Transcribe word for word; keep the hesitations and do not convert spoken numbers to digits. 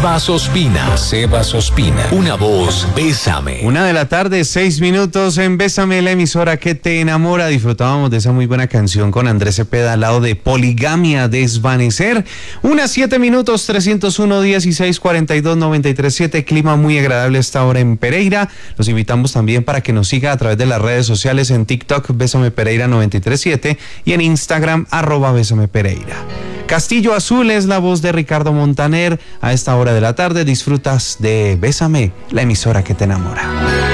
Sebas Ospina, Sebas Ospina, una voz, Bésame. Una de la tarde, seis minutos en Bésame, la emisora que te enamora. Disfrutábamos de esa muy buena canción con Andrés Cepeda al lado de Poligamia Desvanecer. Unas siete minutos, trescientos uno, dieciséis, cuarenta y dos, noventa y tres, siete. Clima muy agradable esta hora en Pereira. Los invitamos también para que nos siga a través de las redes sociales en TikTok, Bésame Pereira noventa y tres siete, y en Instagram, arroba Bésame Pereira. Castillo Azul es la voz de Ricardo Montaner. A esta hora de la tarde disfrutas de Bésame, la emisora que te enamora.